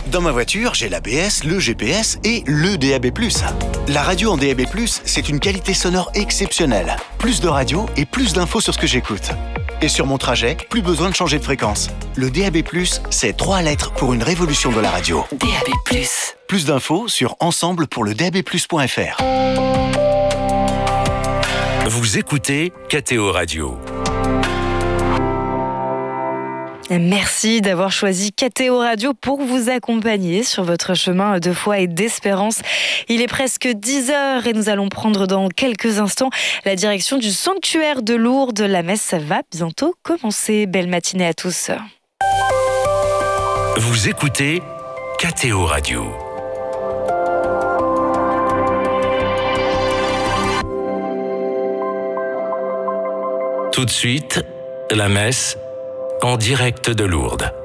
Dans ma voiture, j'ai l'ABS, le GPS et le DAB+. La radio en DAB+, c'est une qualité sonore exceptionnelle. Plus de radio et plus d'infos sur ce que j'écoute. Et sur mon trajet, plus besoin de changer de fréquence. Le DAB+, c'est 3 lettres pour une révolution de la radio. DAB+. Plus d'infos sur ensemble pour le dabplus.fr. Vous écoutez KTO Radio. Merci d'avoir choisi KTO Radio pour vous accompagner sur votre chemin de foi et d'espérance. Il est presque 10h et nous allons prendre dans quelques instants la direction du sanctuaire de Lourdes. La messe va bientôt commencer. Belle matinée à tous. Vous écoutez KTO Radio. Tout de suite, la messe en direct de Lourdes.